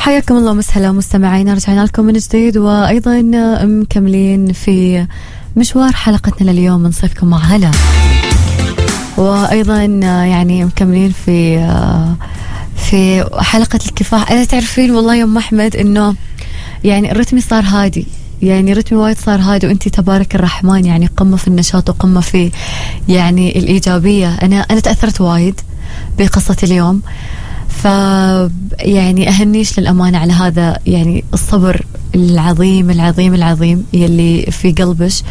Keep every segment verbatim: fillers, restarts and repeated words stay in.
حياكم الله مسهلا مستمعين، رجعنا لكم من جديد وأيضا مكملين في مشوار حلقتنا لليوم من صيفكم مع هلا، وأيضا يعني مكملين في في حلقة الكفاح. أنا تعرفين والله يا أم أحمد إنه يعني الرتم صار هادي، يعني رتمي وايد صار هادي، وأنتي تبارك الرحمن يعني قمة في النشاط وقمة في يعني الإيجابية. أنا أنا تأثرت وايد بقصة اليوم، ف يعني أهنيش للأمانة على هذا يعني الصبر العظيم العظيم العظيم يلي في قلبش.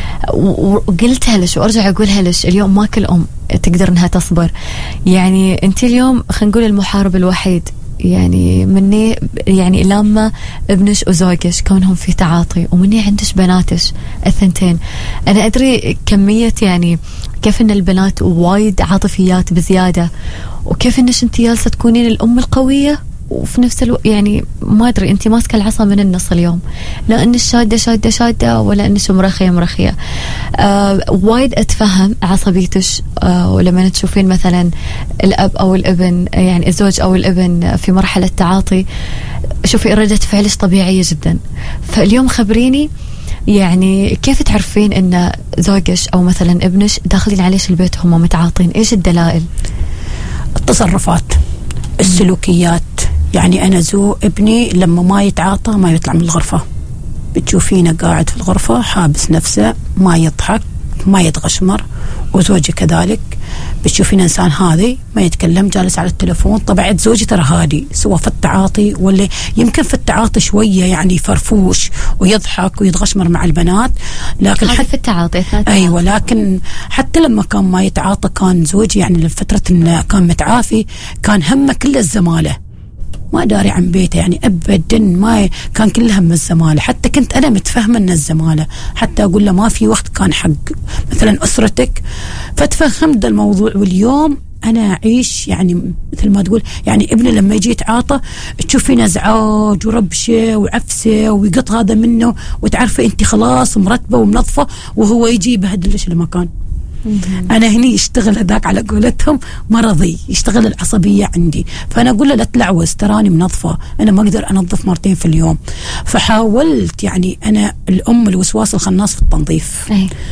وقلتها لش وأرجع أقولها لش، اليوم ما كل أم تقدر إنها تصبر. يعني أنت اليوم خلينا نقول المحارب الوحيد يعني مني يعني لما ابنش وزوجش كونهم في تعاطي، ومني عندش بناتش الثنتين. أنا أدري كمية يعني كيف إن البنات وايد عاطفيات بزيادة، وكيف إنش أنت جالسة تكونين الأم القوية وفي نفس الوقت يعني ما أدري أنت ماسكة العصا من النص اليوم، لا إنش شادة شادة شادة ولا إنش مرخية مرخية. آه وايد أتفهم عصبيتش. آه ولما تشوفين مثلا الأب أو الابن يعني الزوج أو الابن في مرحلة تعاطي، شوفي ردة فعلش طبيعية جدا. فاليوم خبريني يعني كيف تعرفين إن زوجش أو مثلا ابنش داخلين عليش البيت هم متعاطين؟ إيش الدلائل؟ التصرفات، السلوكيات. يعني أنا زو ابني لما ما يتعاطى ما يطلع من الغرفة، بتشوفينه قاعد في الغرفة حابس نفسه، ما يضحك ما يتغشمر. وزوجي كذلك بتشوفين إنسان هذي ما يتكلم جالس على التلفون. طبعا زوجي ترى هادي سواء في التعاطي ولا يمكن في التعاطي شوية يعني فرفوش ويضحك ويتغشمر مع البنات، لكن حتى في التعاطي. أيوة، لكن حتى لما كان ما يتعاطى كان زوجي يعني لفترة إنه كان متعافي كان همه كل الزمالة، ما داري عن بيته يعني أبدا، ما كان كل هم الزمالة. حتى كنت أنا متفهمة أن الزمالة، حتى أقول له ما في وقت كان حق مثلا أسرتك، فتفهمت الموضوع. واليوم أنا أعيش يعني مثل ما تقول يعني ابني لما يجي يتعاطى تشوفين أزعاج وربشة وعفسة ويقط هذا منه، وتعرفي أنت خلاص مرتبة ومنظفة، وهو يجي يبهدلش المكان. أنا هني يشتغل هذاك على قولتهم مرضي، يشتغل العصبية عندي. فأنا أقول له لا تلعوز، تراني منظفة، أنا ما أقدر أنظف مرتين في اليوم. فحاولت يعني أنا الأم الوسواس الخناس في التنظيف،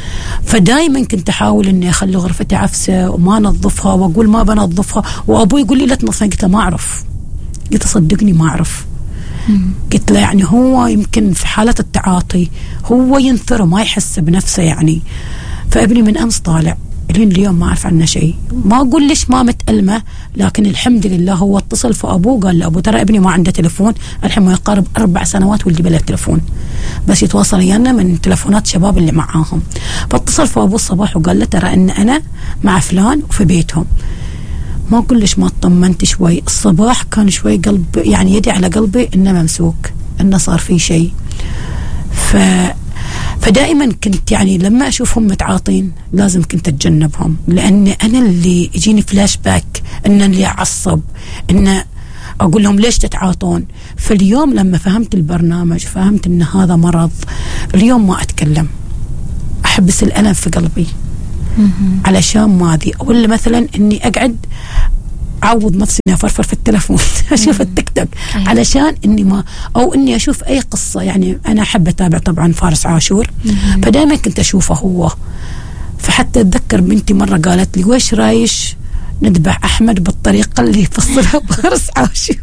فدايما كنت أحاول إني أخلي غرفتي عفسة وما نظفها، وأقول ما بنظفها. وأبوي يقول لي لا تنظفين، قلت له ما أعرف، قلت صدقني ما أعرف. قلت له يعني هو يمكن في حالة التعاطي هو ينثر وما يحس بنفسه يعني. فابني من أمس طالع الين اليوم ما أعرف عنه شيء. ما أقول ليش ما متألمة، لكن الحمد لله هو اتصل في أبوه قال له أبو ترى ابني ما عنده تلفون، الحين ما يقارب أربع سنوات ولدي بلا تلفون، بس يتواصل ويانا من تلفونات شباب اللي معاهم. فاتصل في أبوه الصباح وقال له ترى إن أنا مع فلان وفي بيتهم. ما أقول ليش ما اطمنت شوي. الصباح كان شوي قلب يعني يدي على قلبي إنه ممسوك، إنه صار فيه شيء. ف فدائما كنت يعني لما أشوفهم متعاطين لازم كنت أتجنبهم، لأن أنا اللي يجيني فلاش باك إن اللي أعصب، إن أقول لهم ليش تتعاطون. فاليوم لما فهمت البرنامج فهمت إن هذا مرض، اليوم ما أتكلم، أحبس الألم في قلبي علشان ما ذي. ولا مثلا إني أقعد أعوض نفسي إني أفرفر في التلفون أشوف التيك توك علشان إني ما، أو إني أشوف أي قصة. يعني أنا أحب أتابع طبعا فارس عاشور، فدائما كنت أشوفه هو. فحتى أتذكر بنتي مرة قالت لي ويش رايش نذبح أحمد بالطريقة اللي يفصلها فارس عاشور.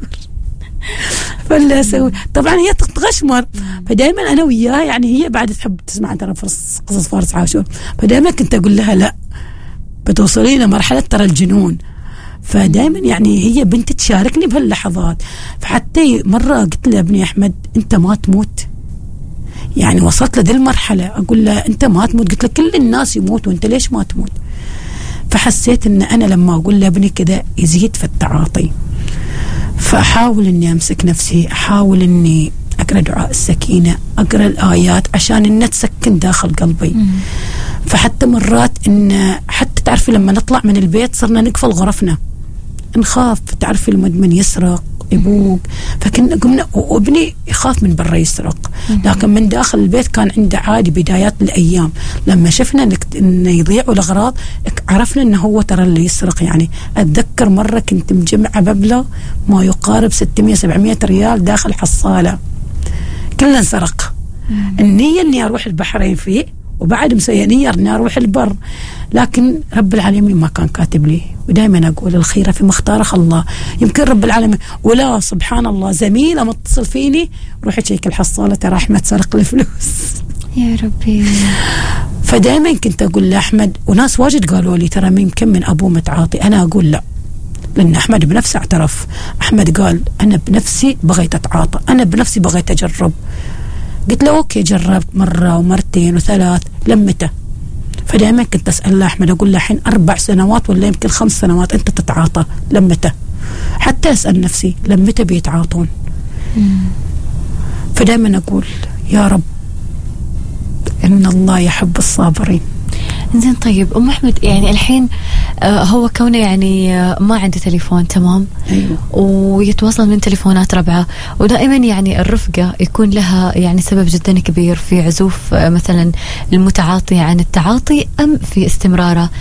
فلا أسوي طبعا هي تغشمر، فدائما أنا وياها يعني هي بعد تحب تسمع ترى قصص فارس عاشور، فدائما كنت أقول لها لا بتوصلين مرحلة ترى الجنون. فدائما يعني هي بنت تشاركني بهاللحظات. فحتى مرة قلت له ابني أحمد أنت ما تموت، يعني وصلت لذي المرحلة أقول له أنت ما تموت. قلت له كل الناس يموتوا أنت ليش ما تموت؟ فحسيت أن أنا لما أقول لابني كده يزيد في التعاطي. فأحاول أني أمسك نفسي، أحاول أني أقرأ دعاء السكينة، أقرأ الآيات عشان إنها تسكن داخل قلبي. مم. فحتى مرات إن حتى تعرفي لما نطلع من البيت صرنا نقفل غرفنا، نخاف، تعرفي المدمن يسرق يبوق. فكنا قمنا، وابني يخاف من برا يسرق، لكن من داخل البيت كان عنده عادي. بدايات الأيام لما شفنا إنه يضيعوا الأغراض عرفنا إنه هو ترى اللي يسرق. يعني أتذكر مرة كنت مجمعة مبلغ ما يقارب ستمية سبعمية ريال داخل حصالة، كله انسرق. النية إني أروح البحرين فيه، وبعد مسوية نية إني أروح البر، لكن رب العالمين ما كان كاتب لي. ودائما أقول الخيرة في مختارها الله. يمكن رب العالمين، ولا سبحان الله زميلة متصل فيني روحي تشيك الحصالة ترى أحمد سرق الفلوس. يا ربي. فدائما كنت أقول لأحمد، وناس واجد قالوا لي ترى يمكن من أبوه متعاطي. أنا أقول لا، لأن أحمد بنفسه اعترف. أحمد قال أنا بنفسي بغيت أتعاطى، أنا بنفسي بغيت أجرب. قلت له أوكي، جربت مرة ومرتين وثلاث، لمته. فدائما كنت أسأل أحمد، أقول له الحين أربع سنوات ولا يمكن خمس سنوات أنت تتعاطى، لمته. حتى أسأل نفسي لمته بيتعاطون. فدائما أقول يا رب إن الله يحب الصابرين. زين. طيب أم أحمد، يعني الحين آه هو كونه يعني آه ما عنده تليفون، تمام؟ أيوة. ويتواصل من تليفونات ربعه، ودائما يعني الرفقة يكون لها يعني سبب جدا كبير في عزوف آه مثلا المتعاطي عن التعاطي أم في استمراره.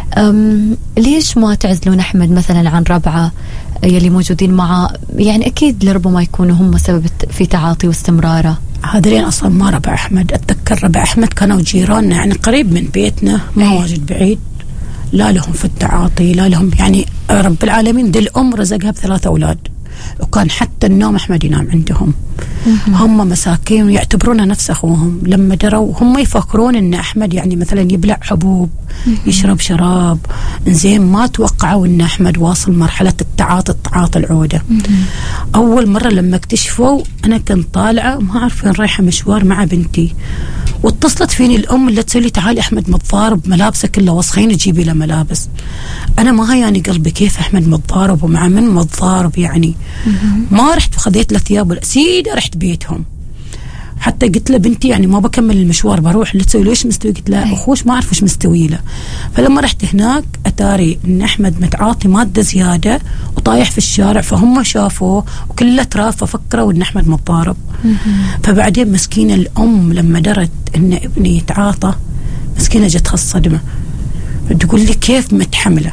ليش ما تعزلون أحمد مثلا عن ربعه يلي موجودين معه؟ يعني أكيد لربما يكونوا هم سبب في تعاطي واستمراره. هذين أصلا ما ربع أحمد. أتذكر ربع أحمد كانوا جيراننا، يعني قريب من بيتنا، ما واجد بعيد. لا لهم في التعاطي، لا لهم. يعني رب العالمين ذي الأم رزقها بثلاثة أولاد، وكان حتى النوم أحمد ينام عندهم. هم مساكين ويعتبرون نفس أخوهم. لما دروا هم يفكرون إن أحمد يعني مثلا يبلع حبوب، يشرب شراب. إنزين ما توقعوا إن أحمد واصل مرحلة التعاطي، التعاطي العودة. أول مرة لما اكتشفوا، أنا كنت طالعة ما أعرف وين رايحة مشوار مع بنتي، واتصلت فيني الأم اللي تقول لي تعالي أحمد متضارب، ملابسه كلها وسخين، تجيبي له ملابس. أنا ما هياني قلبي كيف أحمد متضارب ومع من متضارب يعني. ما رحت وخذيت له ثياب سيدة، رحت بيتهم. حتى قلت له بنتي يعني ما بكمل المشوار بروح. اللي تسوي ليش مستوي؟ قلت له أخوش ما أعرف وش مستوي له. فلما رحت هناك أتاري إن أحمد متعاطي مادة زيادة وطايح في الشارع، فهم شافوه وكله تراف، ففكروا إن أحمد متضارب. فبعدين مسكينة الأم لما درت إن ابني يتعاطى، مسكينة جتها الصدمة. تقول لي كيف متحملة؟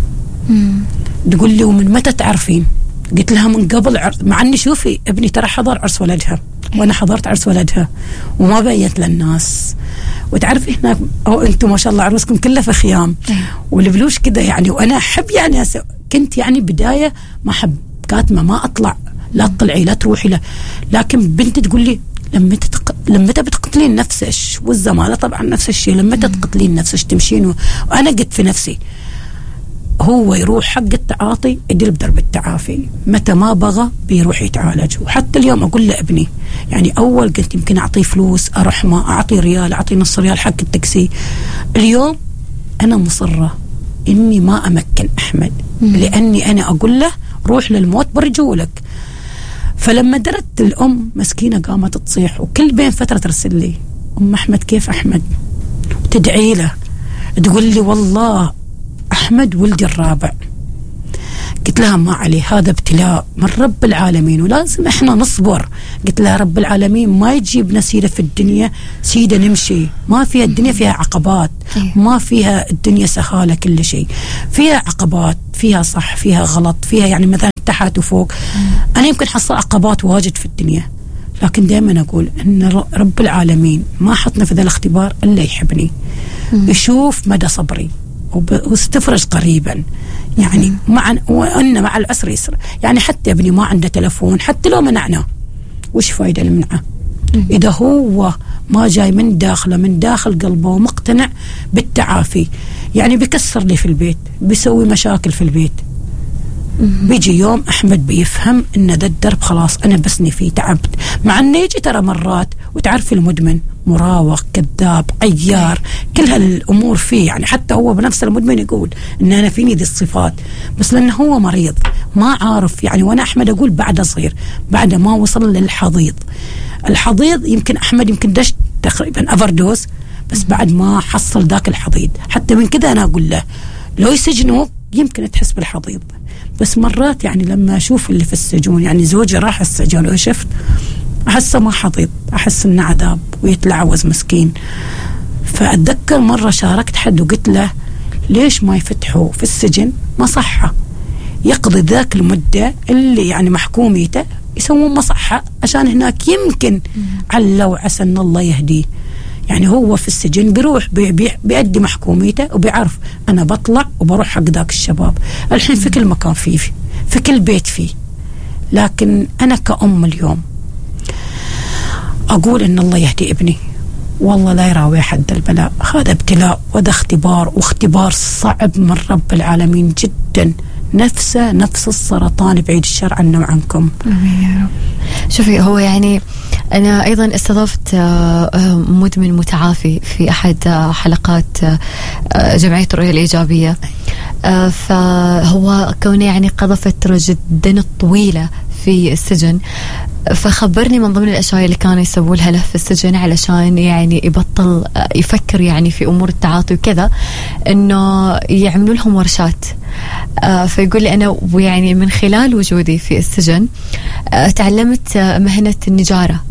تقول لي ومن متى تعرفين؟ قلت لها من قبل عرس، مع اني شوفي ابني ترى حضر عرس ولدها وانا حضرت عرس ولدها وما بينت للناس. وتعرفي هناك او انتم ما شاء الله عروسكم كلها في خيام والبلوش كذا يعني. وانا احب يعني أس... كنت يعني بدايه ما احب كاتمه، ما اطلع، لا تطلعي لا تروحي لا. لكن بنتي تقول لي لما تتق... لما بتقتلين نفسك، والزماله طبعا نفس الشيء، لما تقتلين نفسك تمشين و... وانا قلت في نفسي هو يروح حق التعاطي يدل بضرب التعافي، متى ما بغى بيروح يتعالج. وحتى اليوم أقول لابني يعني أول قلت يمكن أعطيه فلوس أروح، ما أعطي ريال، أعطي نص ريال حق التاكسي. اليوم أنا مصرة إني ما أمكن أحمد، لأني أنا أقول له روح للموت برجولك. فلما درت الأم مسكينة قامت تصيح، وكل بين فترة ترسل لي أم أحمد كيف أحمد، وتدعي له، تقول لي والله أحمد ولدي الرابع. قلت لها ما عليه، هذا ابتلاء من رب العالمين ولازم احنا نصبر. قلت لها رب العالمين ما يجيبنا سيدة في الدنيا سيدة نمشي، ما فيها الدنيا فيها عقبات، ما فيها الدنيا سهالة، كل شيء فيها عقبات، فيها صح فيها غلط، فيها يعني مثلا تحت وفوق. أنا يمكن حصل عقبات واجد في الدنيا، لكن دائما أقول إن رب العالمين ما حطنا في ذا الاختبار إلا يحبني، يشوف مدى صبري واستفرج قريبا يعني. مع وأن مع العسر يسر يعني. حتى ابني ما عنده تلفون، حتى لو منعناه وش فايدة المنعه إذا هو ما جاي من داخله من داخل قلبه ومقتنع بالتعافي. يعني بيكسر لي في البيت، بيسوي مشاكل في البيت. بيجي يوم أحمد بيفهم إن ذا الدرب خلاص أنا بسني فيه، تعبت. مع إنه يجي ترى مرات وتعرف المدمن مراوغ كذاب عيار، كل هالأمور فيه يعني. حتى هو بنفس المدمن يقول إن أنا فيني ذي الصفات، بس لأنه هو مريض ما عارف يعني. وأنا أحمد أقول بعد صغير، بعد ما وصل للحضيض. الحضيض يمكن أحمد يمكن دش تقريبا أفردوز، بس بعد ما حصل ذاك الحضيض. حتى من كذا أنا أقول له لو يسجنوك يمكن تحس بالحضيض، بس مرات يعني لما أشوف اللي في السجون، يعني زوجي راح السجن وشفت، أحسه ما حضيض، أحس إنه عذاب ويتلعوز مسكين. فأتذكر مرة شاركت حد وقلت له ليش ما يفتحوا في السجن مصحة يقضي ذاك المدة اللي يعني محكوميته، يسوون مصحة عشان هناك يمكن علّا وعسى إن الله يهديه. يعني هو في السجن بيروح بي بي بيأدي محكوميته وبيعرف أنا بطلع وبروح حق ذاك الشباب. الحين في كل مكان فيه، في كل بيت فيه. لكن أنا كأم اليوم أقول إن الله يهدي ابني، والله لا يراوي حد البلاء. هذا ابتلاء وهذا اختبار، واختبار صعب من رب العالمين جدا، نفسه نفس السرطان، بعيد الشر عنا وعنكم. آمين يا رب. شوفي، هو يعني أنا أيضا استضفت مدمن متعافي في أحد حلقات جمعية الرؤية الإيجابية، فهو كونه يعني قضى فترة جدا طويلة في السجن، فخبرني من ضمن الأشياء اللي كانوا يسووا له في السجن علشان يعني يبطل يفكر يعني في أمور التعاطي وكذا، إنه يعملوا لهم ورشات. آه فيقول لي أنا ويعني من خلال وجودي في السجن آه تعلمت آه مهنة النجارة.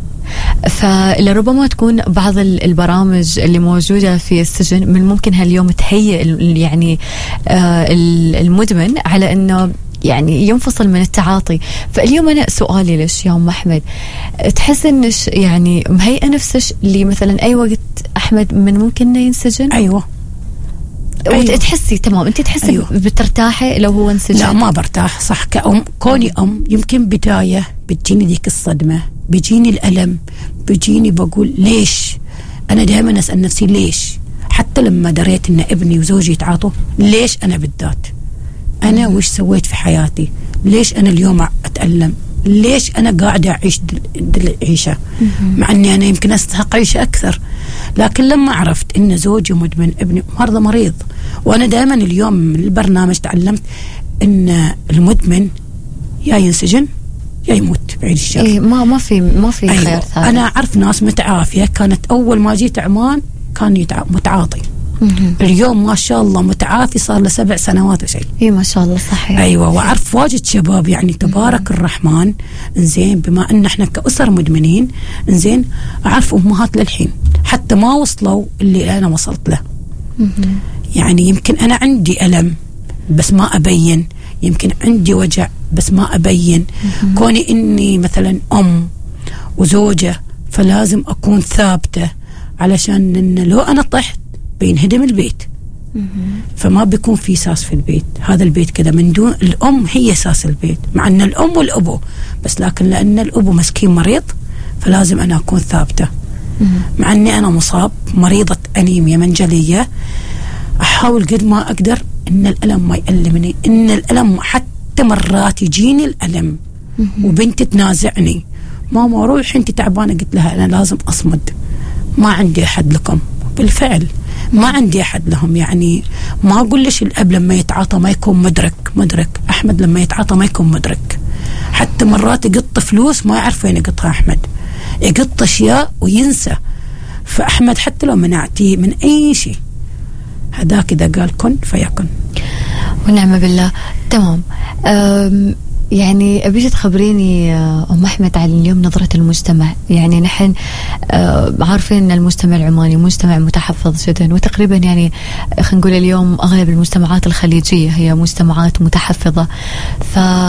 فلربما تكون بعض البرامج اللي موجودة في السجن من ممكن هاليوم تهيئ يعني آه المدمن على أنه يعني ينفصل من التعاطي. فاليوم أنا سؤالي ليش يا أم أحمد، تحس إنش يعني مهيئة نفسش اللي مثلا أي وقت أحمد من ممكن ينسجن؟ أيوة. وتحسي أيوة. تمام، أنت تحسي أيوة. بترتاحي لو هو انسجن؟ لا ما برتاح صح. كأم كوني أم يمكن بداية بتجيني ذيك الصدمة، بيجيني الألم، بيجيني بقول ليش. أنا دائما أسأل نفسي ليش، حتى لما دريت إن ابني وزوجي يتعاطوا، ليش أنا بالذات؟ أنا وش سويت في حياتي؟ ليش أنا اليوم أتألم؟ ليش أنا قاعدة أعيش دل عيشة مع أني أنا يمكن أستحق عيشة أكثر؟ لكن لما عرفت إن زوجي مدمن، ابني مرضى مريض، وأنا دائما اليوم من البرنامج تعلمت إن المدمن يا ينسجن يا يموت، بعيد الشر. إيه ما ما في ما في أيوة. خيار ثالث. أنا أعرف ناس متعافية كانت أول ما جيت عمان كان يتع... متعاطي. اليوم ما شاء الله متعافي صار له سبع سنوات وشيء. اي ما شاء الله صحيح. ايوه. واعرف واجد شباب يعني تبارك مم. الرحمن. انزين بما ان احنا كأسر مدمنين، انزين اعرف امهات للحين حتى ما وصلوا اللي انا وصلت له. مم. يعني يمكن انا عندي ألم بس ما ابين، يمكن عندي وجع بس ما ابين. مم. كوني اني مثلا ام وزوجة فلازم اكون ثابتة، علشان إن لو انا طحت بينهدم البيت. فما بيكون في ساس في البيت. هذا البيت كذا من دون الأم، هي ساس البيت، مع أن الأم والأبو بس، لكن لأن الأبو مسكين مريض فلازم أنا أكون ثابتة. مع أني أنا مصاب مريضة أنيميا منجلية، أحاول قد ما أقدر إن الألم ما يألمني، إن الألم حتى مرات يجيني الألم وبنتي تنازعني، ماما روح أنت تعبانة، قلت لها أنا لازم أصمد، ما عندي أحد لكم. بالفعل ما عندي أحد لهم. يعني ما أقول ليش الأب لما يتعاطى ما يكون مدرك، مدرك أحمد لما يتعاطى ما يكون مدرك. حتى مرات يقط فلوس ما يعرف وين يقطها أحمد، يقط أشياء وينسى. فأحمد حتى لو منعتيه من أي شيء، هذاك إذا قال كن فيكن. ونعم بالله. تمام. يعني أبيش تخبريني أم أحمد عن اليوم نظرة المجتمع. يعني نحن عارفين أن المجتمع العماني مجتمع متحفظ جدا، وتقريبا يعني خلينا نقول اليوم أغلب المجتمعات الخليجية هي مجتمعات متحفظة. ف